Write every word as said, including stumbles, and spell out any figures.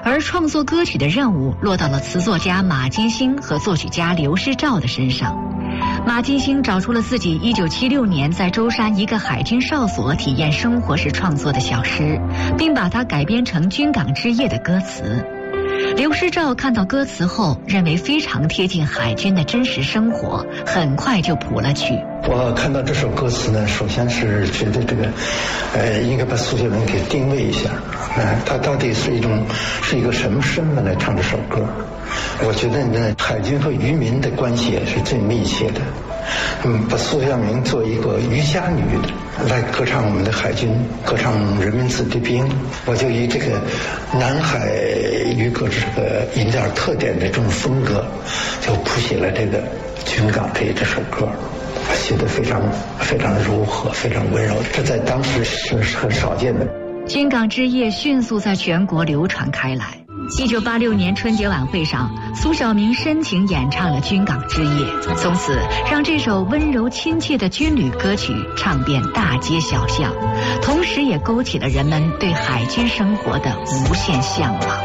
而创作歌曲的任务落到了词作家马金星和作曲家刘师照的身上。马金星找出了自己一九七六年在舟山一个海军哨所体验生活时创作的小诗，并把它改编成《军港之夜》的歌词。刘师照看到歌词后，认为非常贴近海军的真实生活，很快就谱了曲。 我看到这首歌词呢，首先是觉得这个，呃，应该把苏学文给定位一下，呃，他到底是一种是一个什么身份来唱这首歌？我觉得呢，海军和渔民的关系也是最密切的。嗯，把苏小明作为一个渔家女来歌唱我们的海军，歌唱人民子弟兵，我就以这个南海渔歌这个有点特点的这种风格，就谱写了这个《军港之夜》这首歌。写得非常非常柔和，非常温柔，这在当时是很少见的。 军港之夜迅速在全国流传开来。一九八六年春节晚会上，苏小明深情演唱了《军港之夜》，从此让这首温柔亲切的军旅歌曲唱遍大街小巷，同时也勾起了人们对海军生活的无限向往。